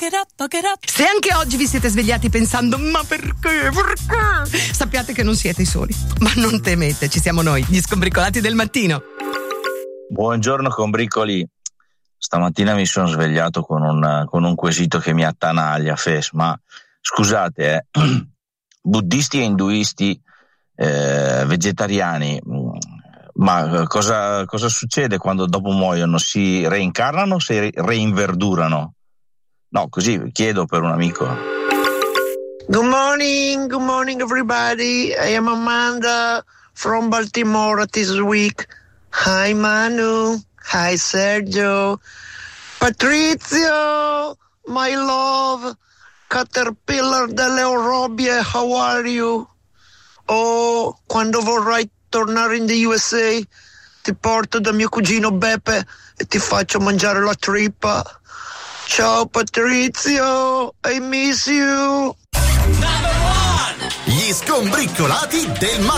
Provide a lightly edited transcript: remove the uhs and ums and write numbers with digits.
Se anche oggi vi siete svegliati pensando ma perché? Sappiate che non siete i soli, ma non temete, ci siamo noi, gli Scombricolati del mattino. Buongiorno combricoli. Stamattina mi sono svegliato con un quesito che mi attanaglia, Fes, ma scusate, buddisti e induisti, vegetariani, ma cosa succede quando dopo muoiono? Si reincarnano o si reinverdurano? No, così chiedo per un amico. Good morning everybody. I am Amanda from Baltimore this week. Hi Manu, hi Sergio, Patrizio, my love, Caterpillar delle Orobie, how are you? Oh, quando vorrai tornare in the USA ti porto da mio cugino Beppe e ti faccio mangiare la trippa. Ciao Patrizio, I miss you. Gli Scombricolati del